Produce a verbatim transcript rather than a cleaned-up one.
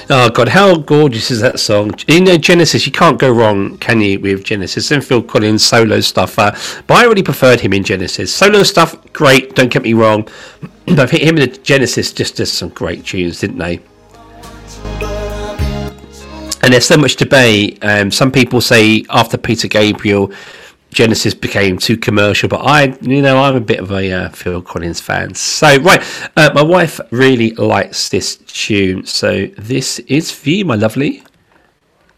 Oh God, how gorgeous is that song? You know, Genesis. You can't go wrong, can you, with Genesis and Phil Collins solo stuff? Uh, but I really preferred him in Genesis. Solo stuff, great. Don't get me wrong. But him and the Genesis just did some great tunes, didn't they? And there's so much debate. Um, some people say after Peter Gabriel, Genesis became too commercial, but I, you know, I'm a bit of a uh, Phil Collins fan. So, right, uh, my wife really likes this tune, so this is for you, my lovely.